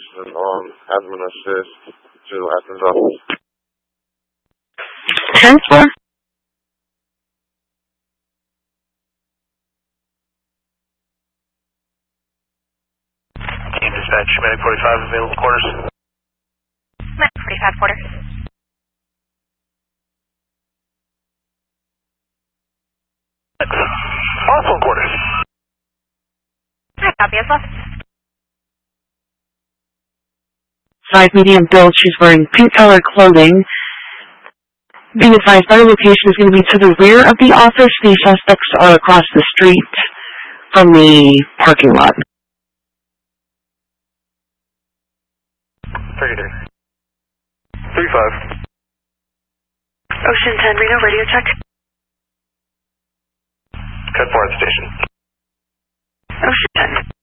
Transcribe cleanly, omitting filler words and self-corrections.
and admin assist to admin's office. 10th floor? Team dispatch, Medic 45 available quarters. Medic 45 quarters. Awful quarters. I copy as well. 5 medium build, she's wearing pink color clothing. Being advised, our location is going to be to the rear of the office. The suspects are across the street from the parking lot. 33. 35. Ocean 10, Reno, radio check. Cut 4 at the station. Ocean 10.